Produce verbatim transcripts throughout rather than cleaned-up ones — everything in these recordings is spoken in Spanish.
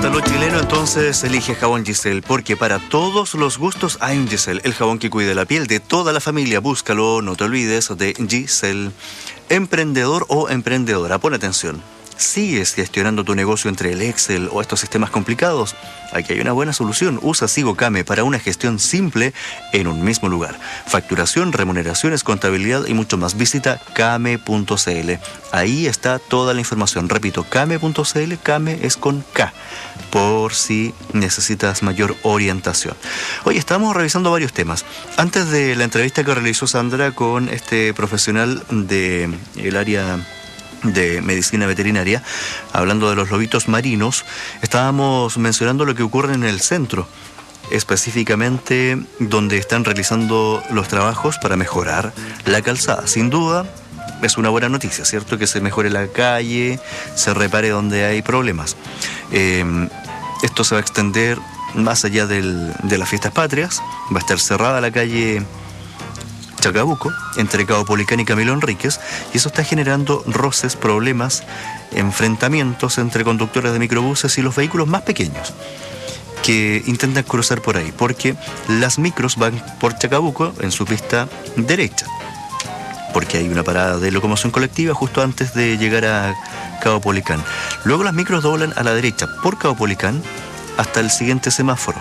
gusta lo chileno, entonces elige jabón Giselle, porque para todos los gustos hay un Giselle, el jabón que cuida la piel de toda la familia. Búscalo, no te olvides de Giselle. Emprendedor o emprendedora, pon atención. ¿Sigues gestionando tu negocio entre el Excel o estos sistemas complicados? Aquí hay una buena solución. Usa SigoCame para una gestión simple en un mismo lugar. Facturación, remuneraciones, contabilidad y mucho más. Visita came punto cl. Ahí está toda la información. Repito, came punto cl. Came es con K, por si necesitas mayor orientación. Hoy estamos revisando varios temas. Antes de la entrevista que realizó Sandra con este profesional del área de medicina veterinaria, hablando de los lobitos marinos, estábamos mencionando lo que ocurre en el centro, específicamente donde están realizando los trabajos para mejorar la calzada. Sin duda es una buena noticia, ¿cierto? Que se mejore la calle, se repare donde hay problemas. Eh, esto se va a extender más allá del, de las fiestas patrias. Va a estar cerrada la calle Chacabuco, entre Caupolicán y Camilo Enríquez, y eso está generando roces, problemas, enfrentamientos entre conductores de microbuses y los vehículos más pequeños que intentan cruzar por ahí, porque las micros van por Chacabuco en su pista derecha, porque hay una parada de locomoción colectiva justo antes de llegar a Caupolicán. Luego las micros doblan a la derecha por Caupolicán hasta el siguiente semáforo.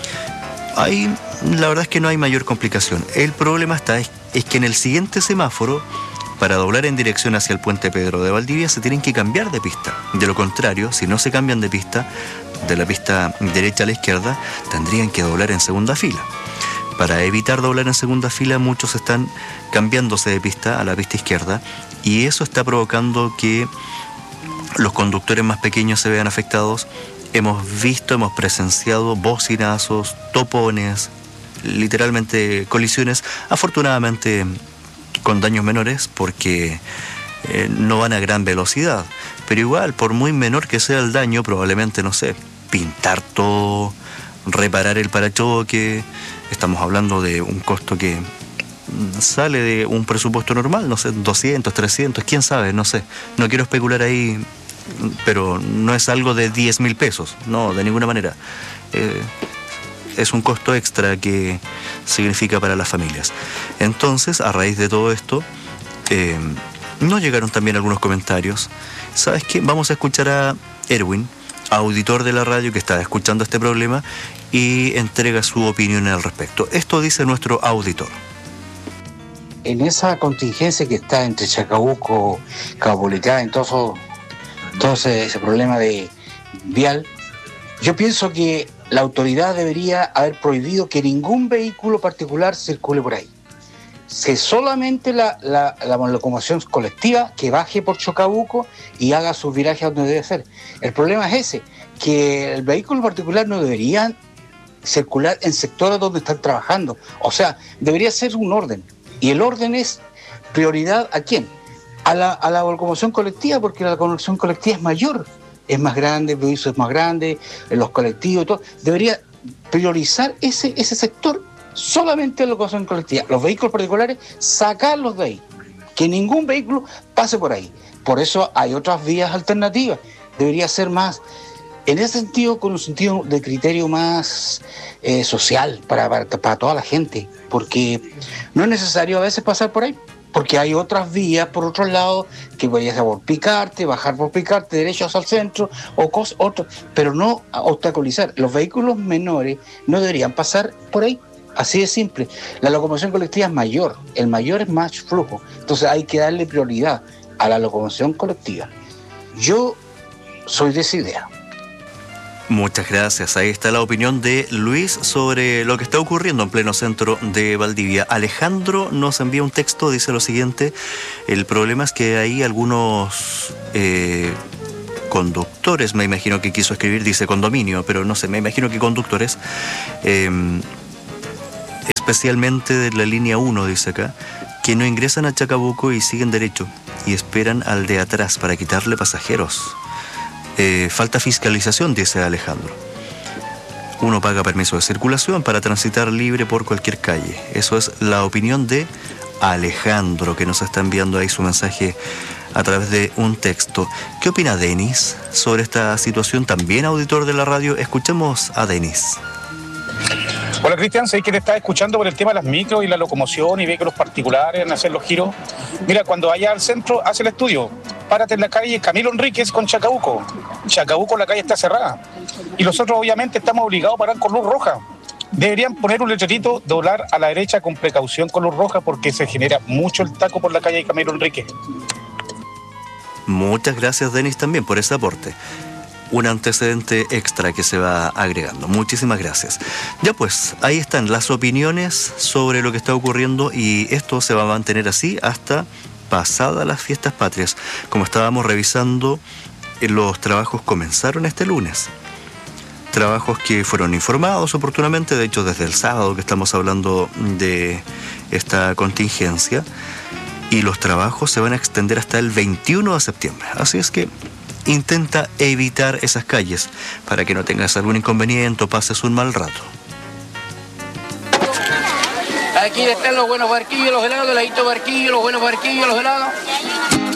Ahí la verdad es que no hay mayor complicación. El problema está es, es que en el siguiente semáforo, para doblar en dirección hacia el puente Pedro de Valdivia, se tienen que cambiar de pista. De lo contrario, si no se cambian de pista, de la pista derecha a la izquierda, tendrían que doblar en segunda fila. Para evitar doblar en segunda fila, muchos están cambiándose de pista a la pista izquierda, y eso está provocando que los conductores más pequeños se vean afectados. Hemos visto, hemos presenciado bocinazos, topones, literalmente colisiones, afortunadamente con daños menores porque eh, no van a gran velocidad, pero igual, por muy menor que sea el daño, probablemente, no sé, pintar todo, reparar el parachoque, estamos hablando de un costo que sale de un presupuesto normal, no sé, doscientos, trescientos, quién sabe, no sé, no quiero especular ahí, pero no es algo de diez mil pesos, no, de ninguna manera. Eh, es un costo extra que significa para las familias. Entonces, a raíz de todo esto, eh, nos llegaron también algunos comentarios. ¿Sabes qué? Vamos a escuchar a Erwin, auditor de la radio que está escuchando este problema, y entrega su opinión al respecto. Esto dice nuestro auditor. En esa contingencia que está entre Chacabuco, Caupolicán, en todo, todo ese, ese problema de vial, yo pienso que la autoridad debería haber prohibido que ningún vehículo particular circule por ahí. Que solamente la, la, la locomoción colectiva que baje por Chacabuco y haga sus virajes donde debe ser. El problema es ese, que el vehículo particular no debería circular en sectores donde están trabajando. O sea, debería ser un orden. Y el orden es prioridad ¿a quién? A la, a la locomoción colectiva, porque la locomoción colectiva es mayor. Es más grande, el vehículo es más grande, los colectivos y todo. Debería priorizar ese, ese sector solamente la locomoción colectiva. Los vehículos particulares, sacarlos de ahí. Que ningún vehículo pase por ahí. Por eso hay otras vías alternativas. Debería ser más, en ese sentido, con un sentido de criterio más eh, social para, para, para toda la gente. Porque no es necesario a veces pasar por ahí. Porque hay otras vías por otro lado que podrías por Picarte, bajar por Picarte, derecho hacia el centro, o cosas, otras, pero no obstaculizar. Los vehículos menores no deberían pasar por ahí. Así de simple. La locomoción colectiva es mayor, el mayor es más flujo. Entonces hay que darle prioridad a la locomoción colectiva. Yo soy de esa idea. Muchas gracias. Ahí está la opinión de Luis sobre lo que está ocurriendo en pleno centro de Valdivia. Alejandro nos envía un texto, dice lo siguiente: el problema es que hay algunos eh, conductores, me imagino que quiso escribir, dice condominio, pero no sé, me imagino que conductores, eh, especialmente de la línea uno, dice acá, que no ingresan a Chacabuco y siguen derecho y esperan al de atrás para quitarle pasajeros. Eh, falta fiscalización, dice Alejandro. Uno paga permiso de circulación para transitar libre por cualquier calle. Eso es la opinión de Alejandro, que nos está enviando ahí su mensaje a través de un texto. ¿Qué opina Denis sobre esta situación? También auditor de la radio. Escuchemos a Denis. Hola Cristian, sé que te estás escuchando por el tema de las micros y la locomoción y vehículos particulares en hacer los giros. Mira, cuando vayas al centro, haz el estudio. Párate en la calle Camilo Enríquez con Chacabuco. Chacabuco, la calle está cerrada. Y nosotros obviamente estamos obligados a parar con luz roja. Deberían poner un letrerito, doblar a la derecha con precaución con luz roja porque se genera mucho el taco por la calle Camilo Enríquez. Muchas gracias, Denis, también por ese aporte. Un antecedente extra que se va agregando. Muchísimas gracias. Ya pues, ahí están las opiniones sobre lo que está ocurriendo y esto se va a mantener así hasta pasadas las fiestas patrias. Como estábamos revisando, los trabajos comenzaron este lunes. Trabajos que fueron informados oportunamente, de hecho desde el sábado que estamos hablando de esta contingencia, y los trabajos se van a extender hasta el veintiuno de septiembre. Así es que intenta evitar esas calles para que no tengas algún inconveniente o pases un mal rato. Aquí están los buenos barquillos, los helados, el heladito barquillo, los buenos barquillos, los helados.